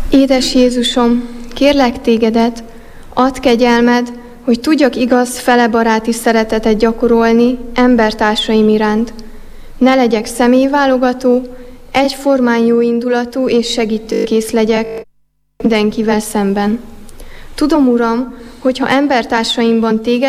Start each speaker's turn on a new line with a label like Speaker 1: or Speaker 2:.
Speaker 1: Édes Jézusom, kérlek tégedet, add kegyelmed, hogy tudjak igaz, felebaráti szeretetet gyakorolni embertársaim iránt. Ne legyek személyválogató, egyformán jóindulatú és segítőkész legyek mindenkivel szemben. Tudom, Uram, hogy ha embertársaimban téged